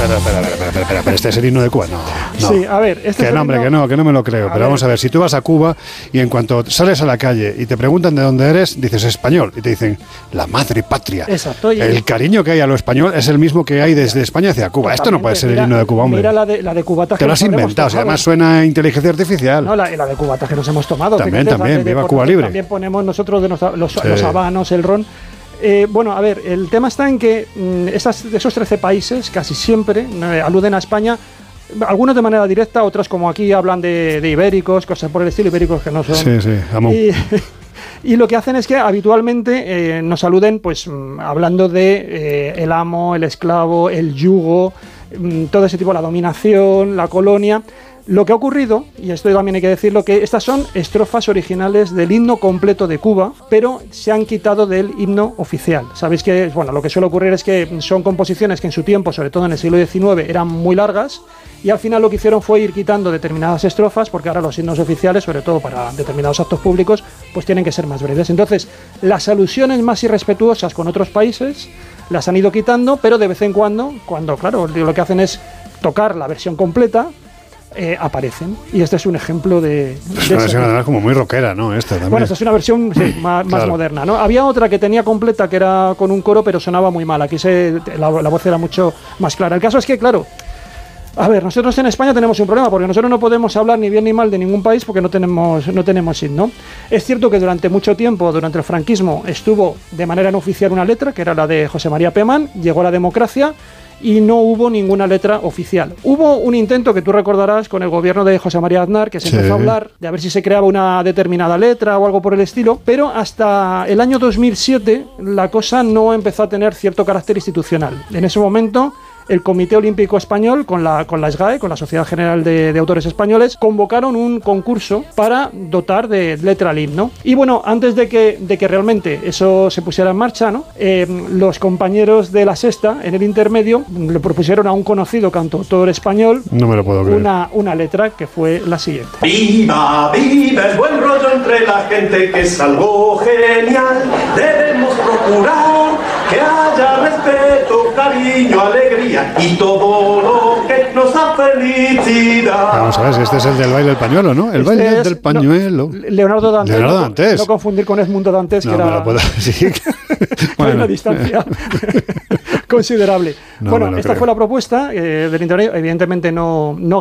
Pero este es el himno de Cuba, no. Sí, a ver, que no, hombre, que no me lo creo. Pero vamos a ver, si tú vas a Cuba y en cuanto sales a la calle y te preguntan de dónde eres, dices español y te dicen la madre patria. Exacto. El cariño que hay a lo español es el mismo que hay desde España hacia Cuba. Esto no puede ser el himno de Cuba, hombre. Mira la de cubata. Te lo has inventado, si además suena a inteligencia artificial. No, la de cubata que nos hemos tomado. También, viva Cuba Libre. También ponemos nosotros los habanos, el ron. Bueno, a ver, el tema está en que esos 13 países casi siempre aluden a España, algunos de manera directa, otros como aquí hablan de ibéricos, cosas por el estilo, ibéricos que no son. Sí, jamón. Y lo que hacen es que habitualmente nos aluden pues hablando de el amo, el esclavo, el yugo, todo ese tipo, la dominación, la colonia. Lo que ha ocurrido, y esto también hay que decirlo, que estas son estrofas originales del himno completo de Cuba, pero se han quitado del himno oficial. Sabéis que, bueno, lo que suele ocurrir es que son composiciones que en su tiempo, sobre todo en el siglo XIX, eran muy largas, y al final lo que hicieron fue ir quitando determinadas estrofas, porque ahora los himnos oficiales, sobre todo para determinados actos públicos, pues tienen que ser más breves. Entonces, las alusiones más irrespetuosas con otros países las han ido quitando, pero de vez en cuando, claro, lo que hacen es tocar la versión completa, aparecen, y este es un ejemplo de una versión además como muy rockera, ¿no? Bueno, esta es una versión más moderna, ¿no? Había otra que tenía completa, que era con un coro, pero sonaba muy mal. Aquí la voz era mucho más clara. El caso es que, claro, a ver, nosotros en España tenemos un problema, porque nosotros no podemos hablar ni bien ni mal de ningún país porque no tenemos himno. Es cierto que durante mucho tiempo, durante el franquismo, estuvo de manera no oficial una letra, que era la de José María Pemán, llegó la democracia y no hubo ninguna letra oficial. Hubo un intento que tú recordarás con el gobierno de José María Aznar, que se empezó a hablar de a ver si se creaba una determinada letra o algo por el estilo, pero hasta el año 2007 la cosa no empezó a tener cierto carácter institucional. En ese momento el Comité Olímpico Español, con la SGAE, con la Sociedad General de Autores Españoles, convocaron un concurso para dotar de letra al himno. Y bueno, antes de que realmente eso se pusiera en marcha, ¿no? Los compañeros de La Sexta, en el intermedio, le propusieron a un conocido cantautor español, no me lo puedo creer, una letra que fue la siguiente. Viva, viva el buen rollo entre la gente, que es algo genial. Debemos procurar que haya respeto, cariño, alegría y todo lo que nos da felicidad. Vamos a ver si este es el del baile del pañuelo, ¿no? El baile del pañuelo. Leonardo Dantes. Leonardo Dantes. No confundir con Edmundo Dantes, que era... Sí. Hay una distancia considerable. Bueno, esta fue la propuesta del intermedio. Evidentemente no